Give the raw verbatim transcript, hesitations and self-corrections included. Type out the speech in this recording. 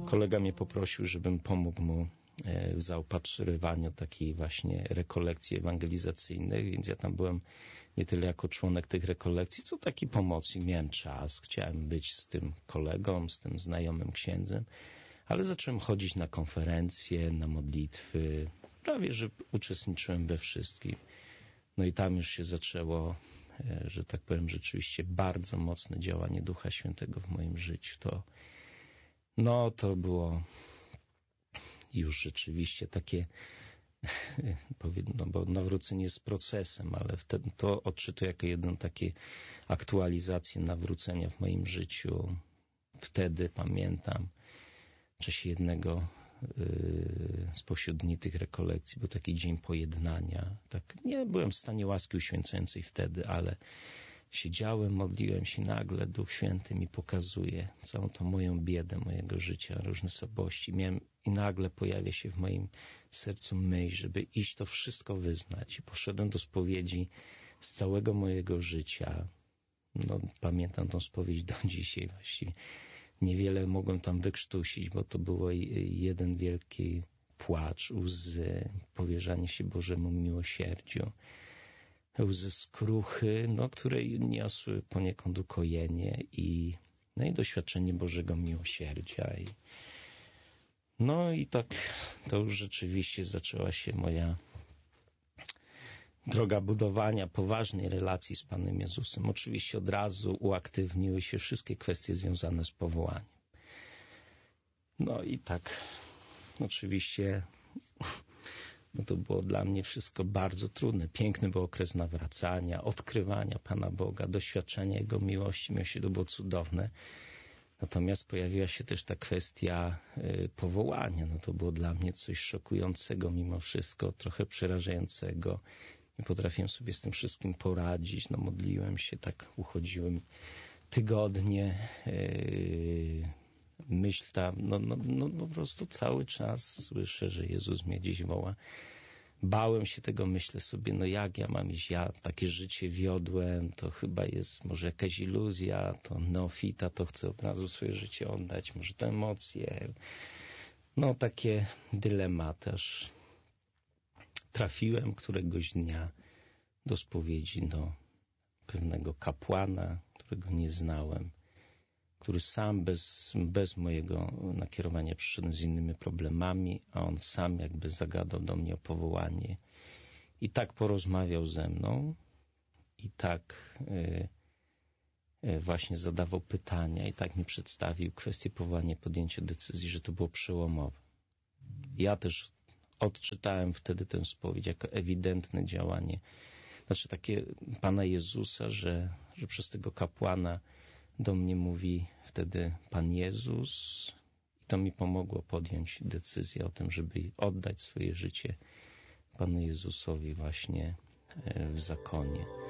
kolega mnie poprosił, żebym pomógł mu w zaopatrywaniu takiej właśnie rekolekcji ewangelizacyjnych, więc ja tam byłem nie tyle jako członek tych rekolekcji, co taki pomocnik. Miałem czas, chciałem być z tym kolegą, z tym znajomym księdzem, ale zacząłem chodzić na konferencje, na modlitwy, prawie że uczestniczyłem we wszystkim. No i tam już się zaczęło, że tak powiem, rzeczywiście bardzo mocne działanie Ducha Świętego w moim życiu. To, no to było już rzeczywiście takie, no bo nawrócenie jest procesem, ale wtedy to odczytuję jako jedną takie aktualizację nawrócenia w moim życiu. Wtedy pamiętam, w czasie jednego yy, spośród dni tych rekolekcji był taki dzień pojednania. Tak, nie byłem w stanie łaski uświęcającej wtedy, ale siedziałem, modliłem się, nagle Duch Święty mi pokazuje całą tą moją biedę mojego życia, różne słabości. Miałem, i nagle pojawia się w moim sercu myśl, żeby iść to wszystko wyznać. I poszedłem do spowiedzi z całego mojego życia. No, pamiętam tą spowiedź do dzisiaj właściwie. Niewiele mogłem tam wykrztusić, bo to było jeden wielki płacz, łzy, powierzanie się Bożemu miłosierdziu. Łzy skruchy, no, które niosły poniekąd ukojenie i, no i doświadczenie Bożego miłosierdzia. I, no i tak to już rzeczywiście zaczęła się moja droga budowania poważnej relacji z Panem Jezusem. Oczywiście od razu uaktywniły się wszystkie kwestie związane z powołaniem. No i tak oczywiście no to było dla mnie wszystko bardzo trudne. Piękny był okres nawracania, odkrywania Pana Boga, doświadczenia Jego miłości. Miłości to było cudowne. Natomiast pojawiła się też ta kwestia y, powołania. No to było dla mnie coś szokującego mimo wszystko, trochę przerażającego. Nie potrafiłem sobie z tym wszystkim poradzić. No modliłem się, tak uchodziłem tygodnie. Yy, myśl ta, no, no, no po prostu cały czas słyszę, że Jezus mnie gdzieś woła. Bałem się tego, myślę sobie, no jak ja mam iść, ja takie życie wiodłem, to chyba jest może jakaś iluzja, to neofita, to chcę od razu swoje życie oddać, może te emocje. No takie dylematy, aż trafiłem któregoś dnia do spowiedzi do pewnego kapłana, którego nie znałem, który sam bez, bez mojego nakierowania przyszedł z innymi problemami, a on sam jakby zagadał do mnie o powołanie. I tak porozmawiał ze mną i tak y, y, właśnie zadawał pytania i tak mi przedstawił kwestię powołania, podjęcia decyzji, że to było przełomowe. Ja też odczytałem wtedy tę spowiedź jako ewidentne działanie, znaczy takie Pana Jezusa, że, że przez tego kapłana do mnie mówi wtedy Pan Jezus i to mi pomogło podjąć decyzję o tym, żeby oddać swoje życie Panu Jezusowi właśnie w zakonie.